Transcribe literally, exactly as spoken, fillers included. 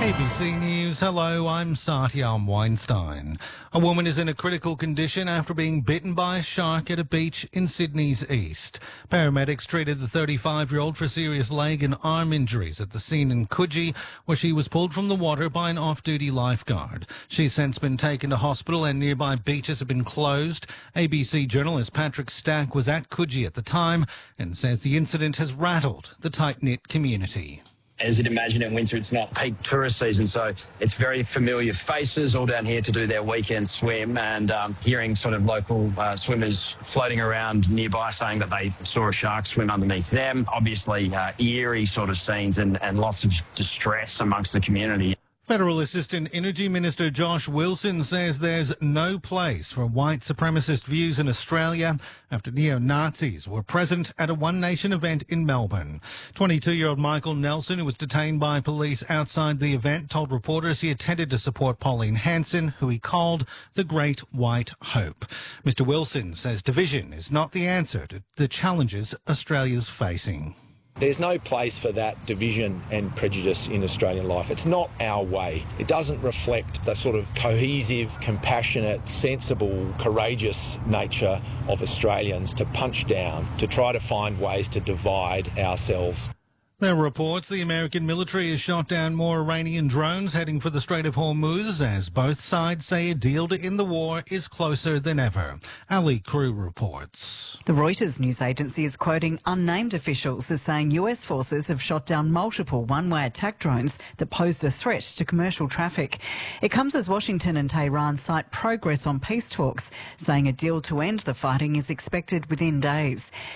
A B C News, hello, I'm Satyam Weinstein. A woman is in a critical condition after being bitten by a shark at a beach in Sydney's east. Paramedics treated the thirty-five-year-old for serious leg and arm injuries at the scene in Coogee, where she was pulled from the water by an off-duty lifeguard. She's since been taken to hospital and nearby beaches have been closed. A B C journalist Patrick Stack was at Coogee at the time and says the incident has rattled the tight-knit community. As you'd imagine, in winter, it's not peak tourist season, so it's very familiar faces all down here to do their weekend swim, and um, hearing sort of local uh, swimmers floating around nearby saying that they saw a shark swim underneath them. Obviously, uh, eerie sort of scenes and, and lots of distress amongst the community. Federal Assistant Energy Minister Josh Wilson says there's no place for white supremacist views in Australia after neo-Nazis were present at a One Nation event in Melbourne. twenty-two-year-old Michael Nelson, who was detained by police outside the event, told reporters he attended to support Pauline Hanson, who he called the Great White Hope. Mister Wilson says division is not the answer to the challenges Australia's facing. There's no place for that division and prejudice in Australian life. It's not our way. It doesn't reflect the sort of cohesive, compassionate, sensible, courageous nature of Australians to punch down, to try to find ways to divide ourselves. There are reports the American military has shot down more Iranian drones heading for the Strait of Hormuz as both sides say a deal to end the war is closer than ever. Ali Crew reports. The Reuters news agency is quoting unnamed officials as saying U S forces have shot down multiple one-way attack drones that posed a threat to commercial traffic. It comes as Washington and Tehran cite progress on peace talks, saying a deal to end the fighting is expected within days.